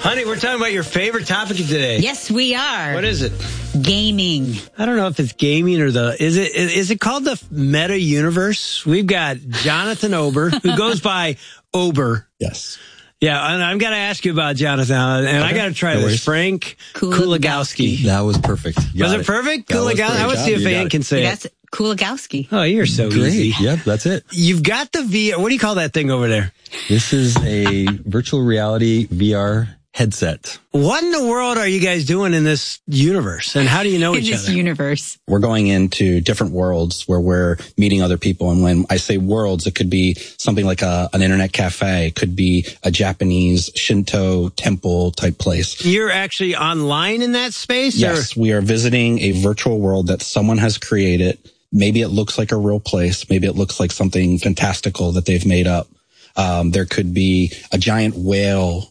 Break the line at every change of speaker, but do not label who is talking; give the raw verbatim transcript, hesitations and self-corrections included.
Honey, we're talking about your favorite topic of today.
Yes, we are.
What is it?
Gaming.
I don't know if it's gaming or the, is it, is it called the meta universe? We've got Jonathan Ober, who goes by Ober.
Yes.
Yeah, and I've got to ask you about Jonathan, and okay. I got to try no this. Frank Kulagowski.
That was perfect.
Was it, it perfect? Kulagowski? I would see if Ann can say
yeah, that's
it.
Kulagowski.
Oh, you're so
Great.
easy.
Yep, that's it.
You've got the V R. What do you call that thing over there?
This is a virtual reality V R headset.
What in the world are you guys doing in this universe? And how do you know
in
each
this
other?
universe.
We're going into different worlds where we're meeting other people. And when I say worlds, it could be something like a, an internet cafe. It could be a Japanese Shinto temple type place.
You're actually online in that space?
Yes, or? We are visiting a virtual world that someone has created. Maybe it looks like a real place. Maybe it looks like something fantastical that they've made up. Um, there could be a giant whale